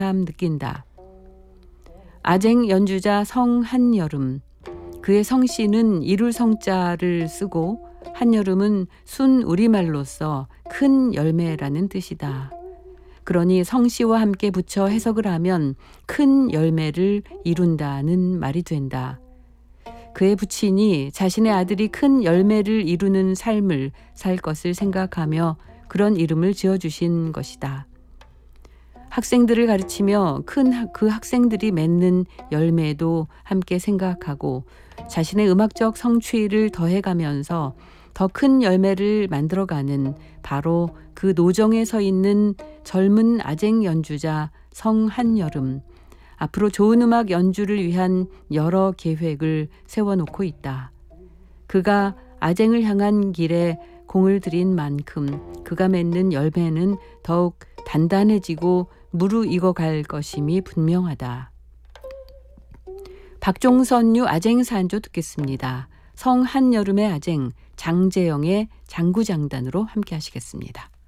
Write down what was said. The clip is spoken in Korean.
느낀다. 아쟁 연주자 성한여름. 그의 성씨는 이룰 성자를 쓰고 한여름은 순 우리말로서 큰 열매라는 뜻이다. 그러니 성씨와 함께 붙여 해석을 하면 큰 열매를 이룬다는 말이 된다. 그의 부친이 자신의 아들이 큰 열매를 이루는 삶을 살 것을 생각하며 그런 이름을 지어주신 것이다. 학생들을 가르치며 그 학생들이 맺는 열매도 함께 생각하고 자신의 음악적 성취를 더해가면서 더 큰 열매를 만들어가는 바로 그 노정에 서 있는 젊은 아쟁 연주자 성한여름. 앞으로 좋은 음악 연주를 위한 여러 계획을 세워놓고 있다. 그가 아쟁을 향한 길에 공을 들인 만큼 그가 맺는 열매는 더욱 단단해지고 무르익어갈 것임이 분명하다. 박종선유 아쟁산조 듣겠습니다. 성한여름의 아쟁, 장재영의 장구장단으로 함께 하시겠습니다.